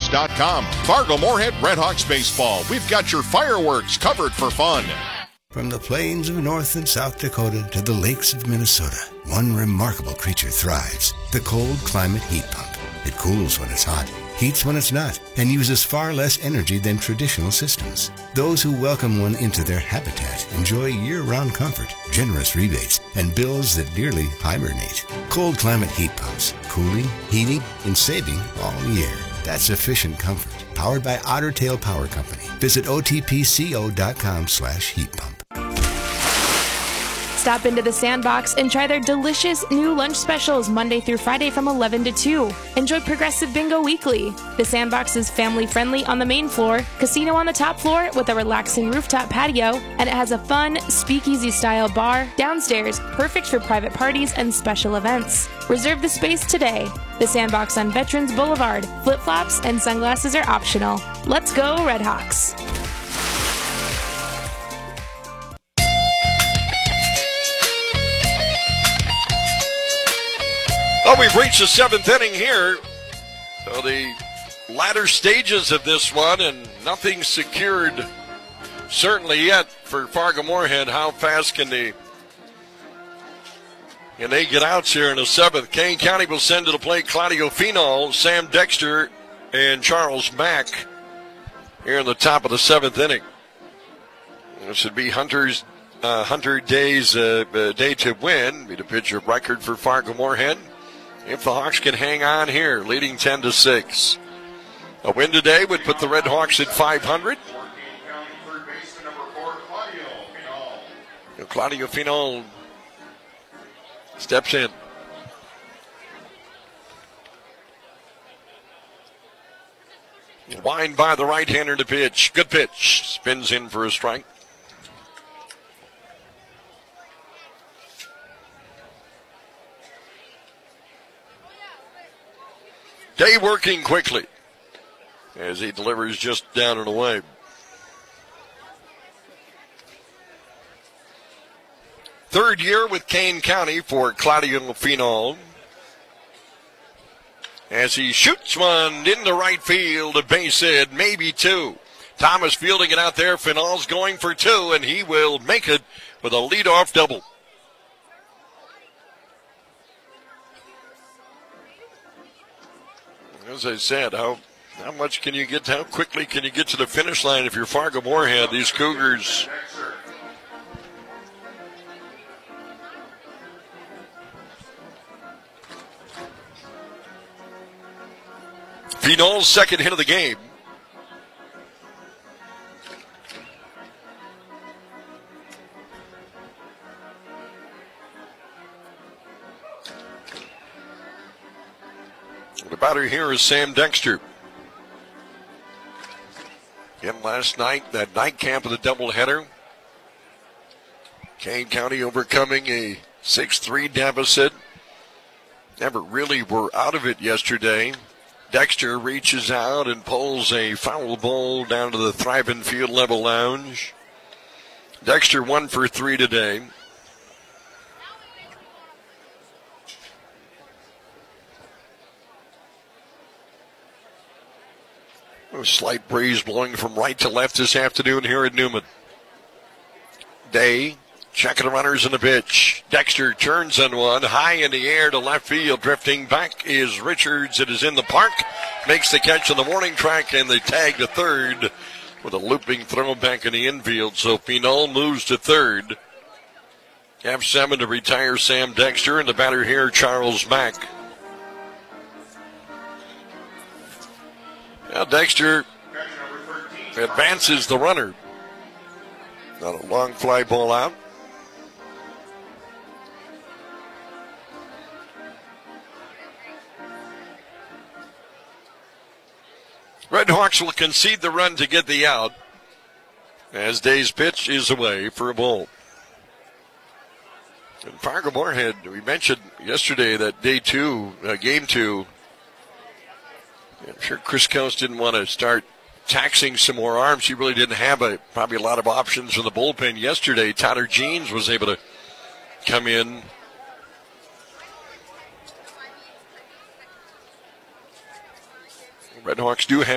FargoMoreheadRedHawks.com. Fargo Moorhead Redhawks Baseball. We've got your fireworks covered for fun. From the plains of North and South Dakota to the lakes of Minnesota, one remarkable creature thrives, the cold climate heat pump. It cools when it's hot, heats when it's not, and uses far less energy than traditional systems. Those who welcome one into their habitat enjoy year-round comfort, generous rebates, and bills that nearly hibernate. Cold climate heat pumps, cooling, heating, and saving all year. That's efficient comfort, powered by Otter Tail Power Company. Visit otpco.com/heat pump. Stop into the Sandbox and try their delicious new lunch specials Monday through Friday from 11 to 2. Enjoy Progressive Bingo weekly. The Sandbox is family-friendly on the main floor, casino on the top floor with a relaxing rooftop patio, and it has a fun, speakeasy-style bar downstairs, perfect for private parties and special events. Reserve the space today. The Sandbox on Veterans Boulevard. Flip-flops and sunglasses are optional. Let's go, Redhawks. Well, we've reached the seventh inning here. So the latter stages of this one, and nothing secured certainly yet for Fargo Moorhead. How fast can they get outs here in the seventh? Kane County will send to the plate Claudio Finol, Sam Dexter, and Charles Mack here in the top of the seventh inning. This would be Hunter Day's day to win. Be the pitcher of record for Fargo Moorhead. If the Hawks can hang on here, leading 10-6. A win today would put the Red Hawks at 500. Claudio Finol steps in. Wind by the right-hander to pitch. Good pitch. Spins in for a strike. Day working quickly as he delivers just down and away. Third year with Kane County for Claudio Finol. As he shoots one into right field, a base hit, maybe two. Thomas fielding it out there. Finol's going for two, and he will make it with a leadoff double. As I said, how much can you get? How quickly can you get to the finish line if you're Fargo Moorhead? These Cougars. Finol's second hit of the game. The batter here is Sam Dexter. Again, last night, that night camp of the doubleheader. Kane County overcoming a 6-3 deficit. Never really were out of it yesterday. Dexter reaches out and pulls a foul ball down to the Thriving Field Level Lounge. Dexter 1 for 3 today. A slight breeze blowing from right to left this afternoon here at Newman. Day checking the runners in the pitch. Dexter turns on one, high in the air to left field. Drifting back is Richards. It is in the park. Makes the catch on the warning track, and they tag to third with a looping throw back in the infield. So Finol moves to third. Have 7 to retire Sam Dexter, and the batter here, Charles Mack. Now Dexter advances the runner. Not a long fly ball out. Red Hawks will concede the run to get the out as Day's pitch is away for a ball. And Fargo Moorhead, we mentioned yesterday that game two, I'm sure Chris Coast didn't want to start taxing some more arms. He really didn't have probably a lot of options in the bullpen yesterday. Tyler Jeans was able to come in. Red Hawks do have